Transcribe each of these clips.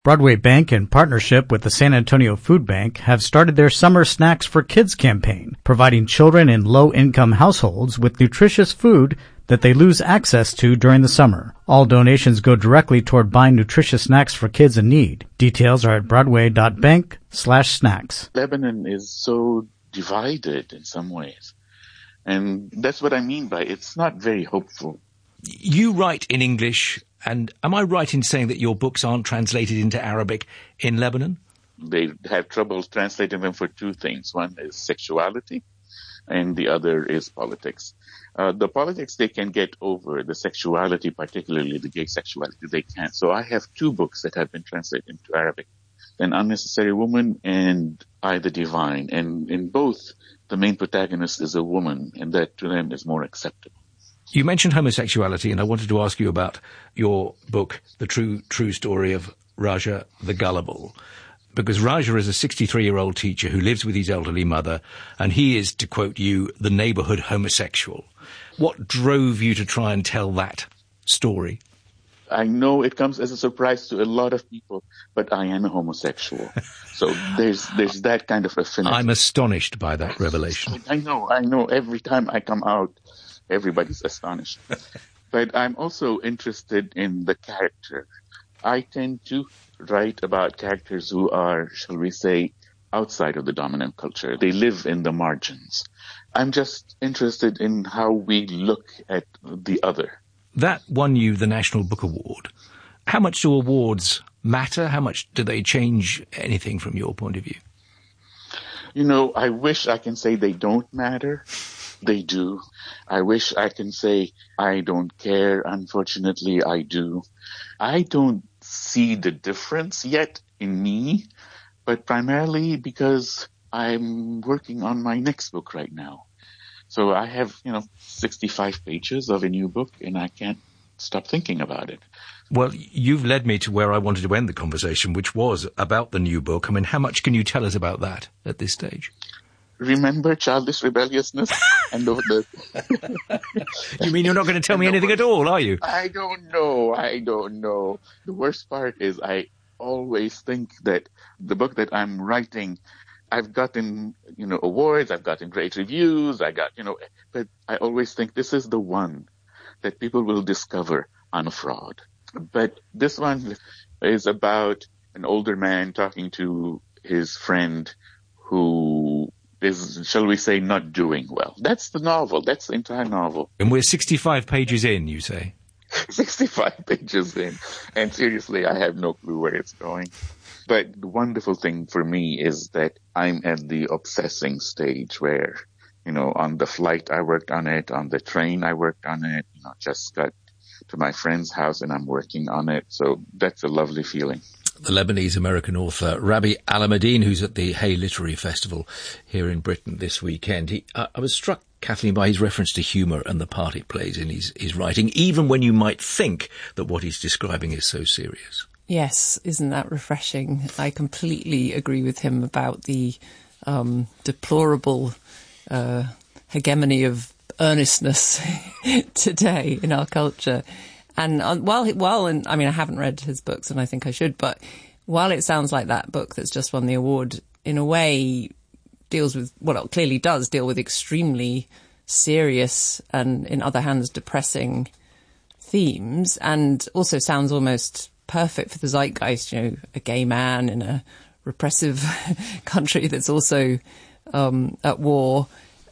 Broadway Bank, in partnership with the San Antonio Food Bank, have started their Summer Snacks for Kids campaign, providing children in low-income households with nutritious food that they lose access to during the summer. All donations go directly toward buying nutritious snacks for kids in need. Details are at broadway.bank/snacks. Lebanon is so divided in some ways. And that's what I mean by it's not very hopeful. You write in English, and am I right in saying that your books aren't translated into Arabic in Lebanon? They have trouble translating them for two things. One is sexuality, and the other is politics. The politics they can get over, the sexuality, particularly the gay sexuality, they can't. So I have two books that have been translated into Arabic, An Unnecessary Woman and I, the Divine. And in both, the main protagonist is a woman, and that to them is more acceptable. You mentioned homosexuality, and I wanted to ask you about your book, The True Story of Raja the Gullible. Because Raja is a 63-year-old teacher who lives with his elderly mother, and he is, to quote you, the neighbourhood homosexual. What drove you to try and tell that story? I know it comes as a surprise to a lot of people, but I am a homosexual. So there's that kind of affinity. I'm astonished by that revelation. I know. Every time I come out, everybody's astonished. But I'm also interested in the character. I tend to write about characters who are, shall we say, outside of the dominant culture. They live in the margins. I'm just interested in how we look at the other. That won you the National Book Award. How much do awards matter? How much do they change anything from your point of view? You know, I wish I can say they don't matter. They do. I wish I can say I don't care. Unfortunately, I do. I don't see the difference yet in me, but primarily because I'm working on my next book right now. So I have, 65 pages of a new book, and I can't stop thinking about it. Well, you've led me to where I wanted to end the conversation, which was about the new book. I mean, how much can you tell us about that at this stage? Remember childish rebelliousness? And the You mean you're not going to tell me anything at all, are you? I don't know. The worst part is I always think that the book that I'm writing, I've gotten, awards, I've gotten great reviews, but I always think this is the one that people will discover on a fraud. But this one is about an older man talking to his friend who is, shall we say, not doing well. That's the novel. That's the entire novel. And we're 65 pages in, you say? 65 pages in. And seriously, I have no clue where it's going. But the wonderful thing for me is that I'm at the obsessing stage where, on the flight I worked on it, on the train I worked on it, just got to my friend's house and I'm working on it. So that's a lovely feeling. The Lebanese-American author Rabi Alameddine, who's at the Hay Literary Festival here in Britain this weekend. I was struck, Kathleen, by his reference to humour and the part it plays in his writing, even when you might think that what he's describing is so serious. Yes, isn't that refreshing? I completely agree with him about the deplorable hegemony of earnestness today in our culture. And I haven't read his books and I think I should, but while it sounds like that book that's just won the award, in a way deals with, it clearly does deal with extremely serious and, in other hands, depressing themes, and also sounds almost perfect for the zeitgeist, a gay man in a repressive country that's also at war,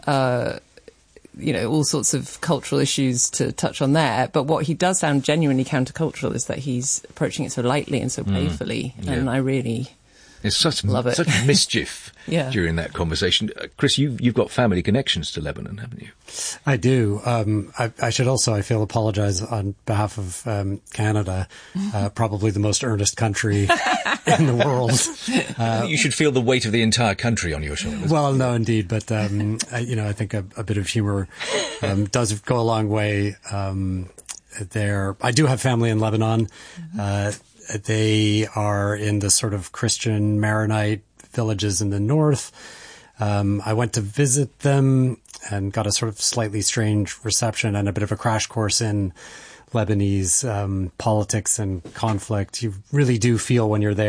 all sorts of cultural issues to touch on there. But what he does sound genuinely countercultural is that he's approaching it so lightly and so playfully. Yeah. And I really love it. Such mischief during that conversation. Chris, you've got family connections to Lebanon, haven't you? I do. I should also, I feel, apologize on behalf of Canada, probably the most earnest country in the world. You should feel the weight of the entire country on your shoulders. Well, no, indeed. But, I think a bit of humor does go a long way there. I do have family in Lebanon. They are in the sort of Christian Maronite villages in the north. I went to visit them and got a sort of slightly strange reception and a bit of a crash course in Lebanese politics and conflict. You really do feel when you're there